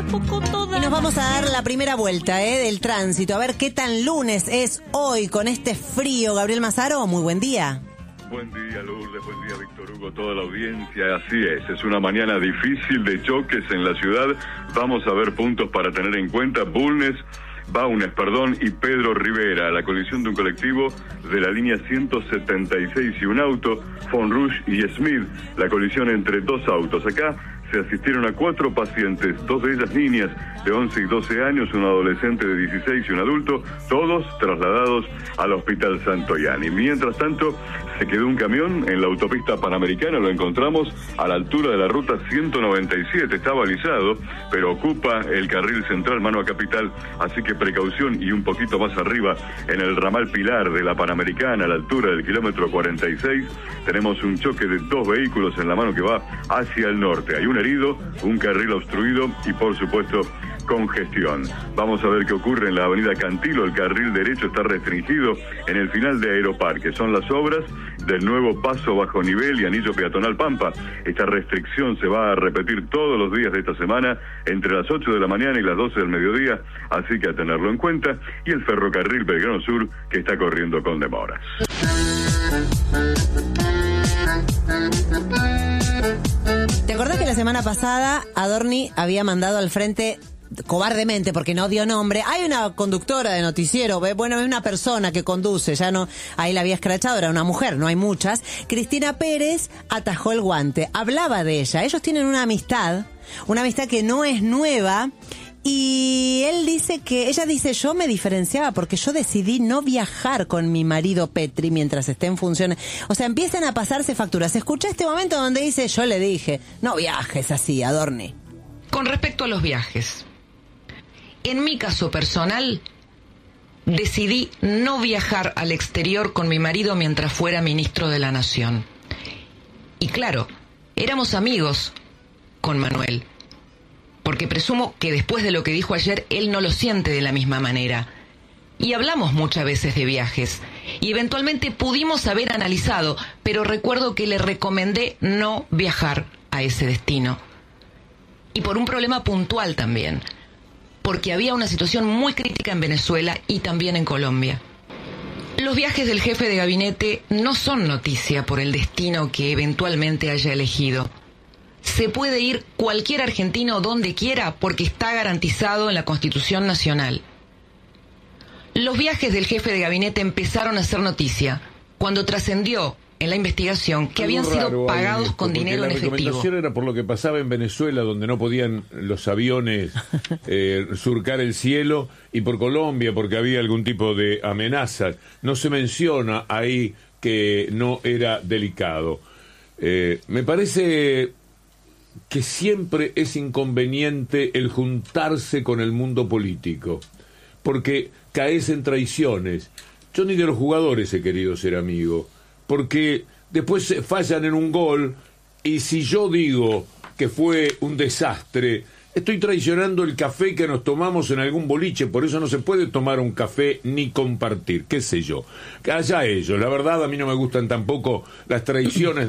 poco toda. Y nos vamos a dar la primera vuelta del tránsito. A ver qué tan lunes es hoy con este frío. Gabriel Mazaro, muy buen día. Buen día, Lourdes, buen día, Víctor Hugo, toda la audiencia. Así es una mañana difícil de choques en la ciudad. Vamos a ver puntos para tener en cuenta. Bulnes, y Pedro Rivera, la colisión de un colectivo de la línea 176 y un auto, Fonrouge y Smith, la colisión entre dos autos. Acá se asistieron a 4 pacientes, 2 de ellas niñas de 11 y 12 años, un adolescente de 16 y un adulto, todos trasladados al Hospital Santoyani. Mientras tanto, se quedó un camión en la autopista Panamericana, lo encontramos a la altura de la ruta 197, está balizado, pero ocupa el carril central mano a Capital, así que precaución. Y un poquito más arriba, en el ramal Pilar de la Panamericana, a la altura del kilómetro 46, tenemos un choque de 2 vehículos en la mano que va hacia el norte. Hay un herido, un carril obstruido y, por supuesto, congestión. Vamos a ver qué ocurre en la avenida Cantilo. El carril derecho está restringido en el final de Aeroparque. Son las obras del nuevo paso bajo nivel y anillo peatonal Pampa. Esta restricción se va a repetir todos los días de esta semana entre las 8 de la mañana y las 12 del mediodía, así que a tenerlo en cuenta. Y el ferrocarril Belgrano Sur, que está corriendo con demoras. ¿Te acordás que la semana pasada Adorni había mandado al frente, cobardemente, porque no dio nombre? Hay una conductora de noticiero, bueno, es una persona que conduce, ya no, ahí la había escrachado, era una mujer, no hay muchas. Cristina Pérez atajó el guante, hablaba de ella. Ellos tienen una amistad que no es nueva. Y él dice que, ella dice, yo me diferenciaba porque yo decidí no viajar con mi marido Petri mientras esté en funciones. O sea, empiezan a pasarse facturas. Escuché este momento donde dice, yo le dije, no viajes así, Adorni. Con respecto a los viajes, en mi caso personal, decidí no viajar al exterior con mi marido mientras fuera ministro de la Nación. Y claro, éramos amigos con Manuel, porque presumo que después de lo que dijo ayer, él no lo siente de la misma manera. Y hablamos muchas veces de viajes, y eventualmente pudimos haber analizado, pero recuerdo que le recomendé no viajar a ese destino. Y por un problema puntual también, porque había una situación muy crítica en Venezuela y también en Colombia. Los viajes del jefe de gabinete no son noticia por el destino que eventualmente haya elegido. Se puede ir cualquier argentino donde quiera porque está garantizado en la Constitución Nacional. Los viajes del jefe de gabinete empezaron a ser noticia cuando trascendió en la investigación que habían sido pagados con dinero en efectivo. La recomendación era por lo que pasaba en Venezuela, donde no podían los aviones surcar el cielo, y por Colombia, porque había algún tipo de amenazas. No se menciona ahí que no era delicado. Me parece que siempre es inconveniente el juntarse con el mundo político, porque caes en traiciones. Yo ni de los jugadores he querido ser amigo, porque después fallan en un gol, y si yo digo que fue un desastre, estoy traicionando el café que nos tomamos en algún boliche. Por eso no se puede tomar un café ni compartir, qué sé yo. Allá ellos, la verdad a mí no me gustan tampoco las traiciones